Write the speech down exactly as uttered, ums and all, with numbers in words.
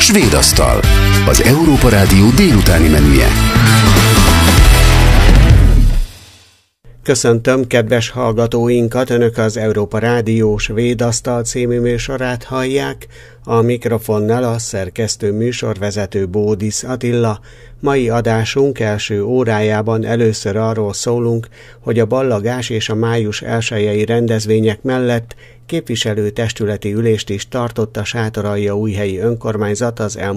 Svédasztal, az Európa Rádió délutáni menüje. Köszöntöm kedves hallgatóinkat, Önök az Európa Rádió Svédasztal című műsorát hallják, a mikrofonnál a szerkesztő műsorvezető Bódisz Attila. Mai adásunk első órájában először arról szólunk, hogy a ballagás és a május elsejei rendezvények mellett képviselőtestületi ülést is tartott a Sátoraljaújhelyi önkormányzat az elmúlt